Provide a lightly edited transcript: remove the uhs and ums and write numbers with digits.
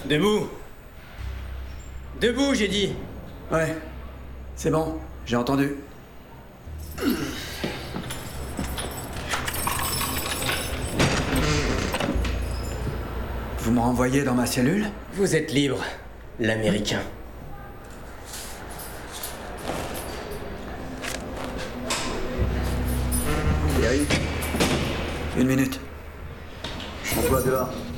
Debout. Debout, j'ai dit. Ouais, c'est bon, j'ai entendu. Vous me renvoyez dans ma cellule? Vous êtes libre, l'Américain. Thierry, 1 minute. On voit dehors.